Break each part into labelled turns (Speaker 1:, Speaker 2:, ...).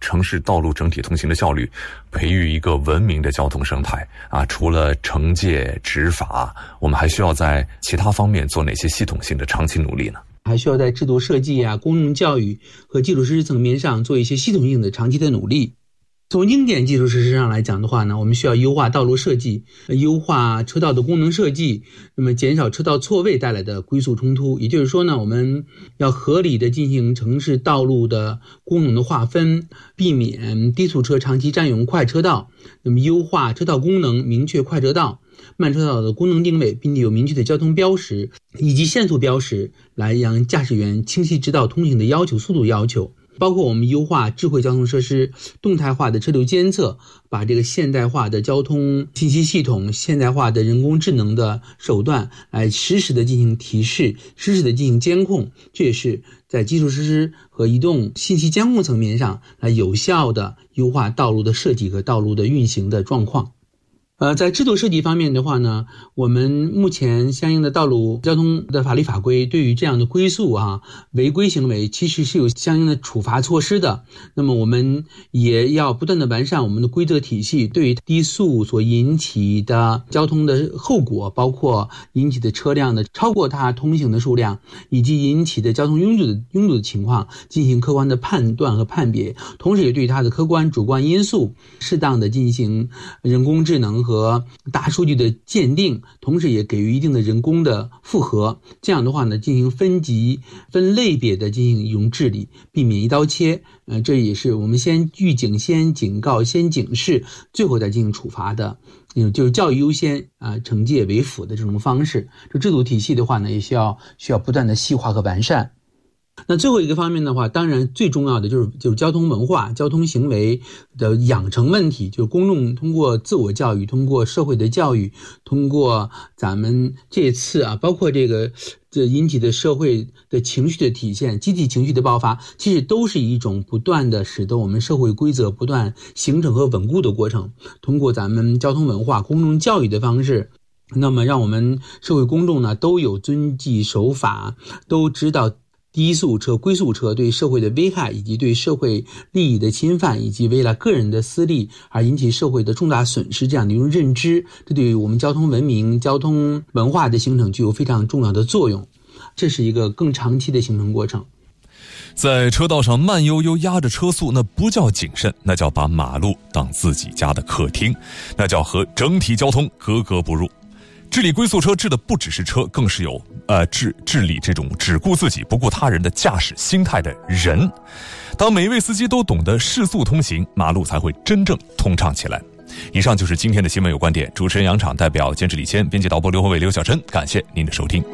Speaker 1: 城市道路整体通行的效率，培育一个文明的交通生态啊。除了惩戒执法，我们还需要在其他方面做哪些系统性的长期努力呢？
Speaker 2: 还需要在制度设计啊、公众教育和基础设施层面上做一些系统性的长期的努力。从硬件基础设施上来讲的话呢，我们需要优化道路设计，优化车道的功能设计，那么减少车道错位带来的龟速冲突。也就是说呢，我们要合理的进行城市道路的功能的划分，避免低速车长期占用快车道，那么优化车道功能，明确快车道、慢车道的功能定位，并且有明确的交通标识以及限速标识，来让驾驶员清晰知道通行的要求、速度要求。包括我们优化智慧交通设施，动态化的车流监测，把这个现代化的交通信息系统、现代化的人工智能的手段来实时的进行提示，实时的进行监控。这也是在基础设施和移动信息监控层面上来有效的优化道路的设计和道路的运行的状况。在制度设计方面的话呢，我们目前相应的道路交通的法律法规对于这样的龟速违规行为其实是有相应的处罚措施的。那么我们也要不断的完善我们的规则体系，对于低速所引起的交通的后果，包括引起的车辆的超过它通行的数量，以及引起的交通拥堵的情况进行客观的判断和判别，同时也对它的客观主观因素适当的进行人工智能和大数据的鉴定，同时也给予一定的人工的复核。这样的话呢，进行分级分类别的进行一种治理，避免一刀切。这也是我们先预警、先警告、先警示，最后再进行处罚的，就是教育优先惩戒为辅的这种方式。这制度体系的话呢，也需要不断的细化和完善。那最后一个方面的话，当然最重要的就是交通文化、交通行为的养成问题，就是公众通过自我教育，通过社会的教育，通过咱们这次包括这引起的社会的情绪的体现、集体情绪的爆发，其实都是一种不断的使得我们社会规则不断形成和稳固的过程。通过咱们交通文化、公众教育的方式，那么让我们社会公众呢都有遵纪守法，都知道低速车、龟速车对社会的危害，以及对社会利益的侵犯，以及为了个人的私利而引起社会的重大损失这样的一种认知，这对于我们交通文明、交通文化的形成具有非常重要的作用。这是一个更长期的形成过程。
Speaker 1: 在车道上慢悠悠压着车速，那不叫谨慎，那叫把马路当自己家的客厅，那叫和整体交通格格不入。治理龟速车治的不只是车，更是有治理这种只顾自己不顾他人的驾驶心态的人。当每一位司机都懂得适速通行，马路才会真正通畅起来。以上就是今天的新闻有观点，主持人杨昶，代表监制李谦，编辑导播刘宏伟、刘小珍，感谢您的收听。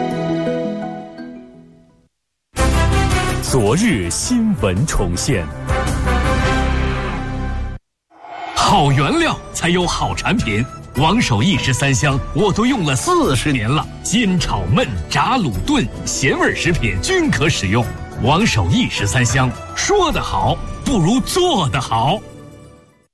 Speaker 3: 昨日新闻重现。好原料才有好产品，王守义13香我都用了40年了，煎炒焖炸卤炖咸味食品均可使用。王守义13香，说得好不如做得好。